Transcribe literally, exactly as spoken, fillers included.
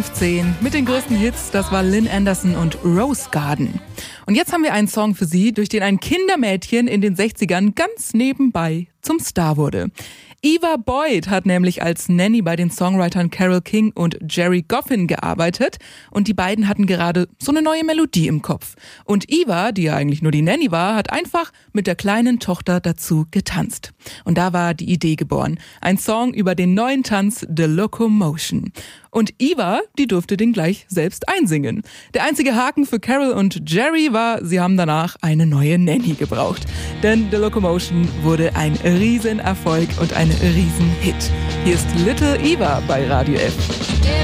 fünfzehn mit den größten Hits, das war Lynn Anderson und Rose Garden. Und jetzt haben wir einen Song für Sie, durch den ein Kindermädchen in den sechzigern ganz nebenbei zum Star wurde. Eva Boyd hat nämlich als Nanny bei den Songwritern Carole King und Jerry Goffin gearbeitet und die beiden hatten gerade so eine neue Melodie im Kopf. Und Eva, die ja eigentlich nur die Nanny war, hat einfach mit der kleinen Tochter dazu getanzt. Und da war die Idee geboren. Ein Song über den neuen Tanz The Locomotion. Und Eva, die durfte den gleich selbst einsingen. Der einzige Haken für Carole und Jerry war, sie haben danach eine neue Nanny gebraucht. Denn The Locomotion wurde ein Riesenerfolg und ein Riesenhit. Hier ist Little Eva bei Radio F.